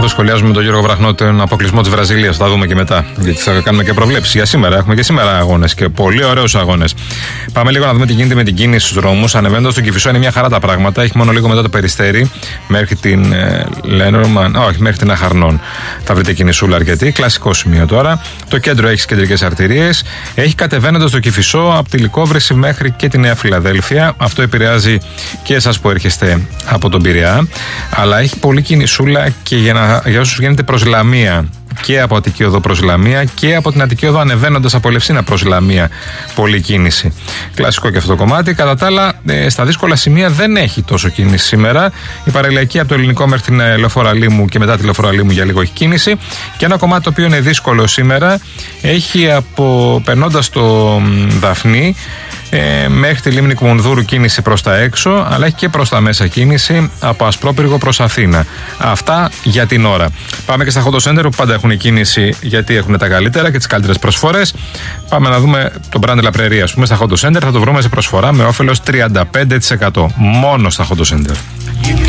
εδώ σχολιάζουμε τον Γιώργο Βραχνό τον αποκλεισμό της Βραζιλίας. Θα τα δούμε και μετά. Γιατί θα κάνουμε και προβλέψεις για σήμερα. Έχουμε και σήμερα αγώνες και πολύ ωραίους αγώνες. Πάμε λίγο να δούμε τι γίνεται με την κίνηση στους δρόμους. Ανεβαίνοντας στον Κηφισό είναι μια χαρά τα πράγματα. Έχει μόνο λίγο μετά το Περιστέρι μέχρι την Λένορμαν, όχι, μέχρι την Αχαρνών. Θα βρείτε κινησούλα αρκετή. Κλασικό σημείο τώρα. Το κέντρο έχει κεντρικές αρτηρίες. Έχει κατεβαίνοντας στο Κηφισό από τη Λυκόβρηση μέχρι και τη Νέα Φιλαδέλφεια. Αυτό επηρεάζει και εσάς που έρχεστε από τον Πειραιά. Αλλά έχει πολύ κινησούλα και για όσους βγαίνετε προς Λαμία. Και από Αττική Οδό προς Λαμία και από την Αττική Οδό ανεβαίνοντας από Λευσίνα προς Λαμία. Πολλή κίνηση. Κλασικό και αυτό το κομμάτι. Κατά τα άλλα, στα δύσκολα σημεία δεν έχει τόσο κίνηση σήμερα. Η παραλιακή από το Ελληνικό μέχρι την Λεωφόρο Αλήμου και μετά τη Λεωφόρο Αλήμου για λίγο έχει κίνηση. Και ένα κομμάτι το οποίο είναι δύσκολο σήμερα έχει περνώντας το Δαφνί μέχρι τη λίμνη Κουμουνδούρου κίνηση προς τα έξω, αλλά έχει και προς τα μέσα κίνηση από Ασπρόπυργο προς Αθήνα. Αυτά για την ώρα. Πάμε και στα Hot Center που πάντα έχουν κίνηση γιατί έχουν τα καλύτερα και τις καλύτερες προσφορές. Πάμε να δούμε τον Brand La Prairie, ας πούμε, στα Hot Center. Θα το βρούμε σε προσφορά με όφελος 35%. Μόνο στα Hot Center.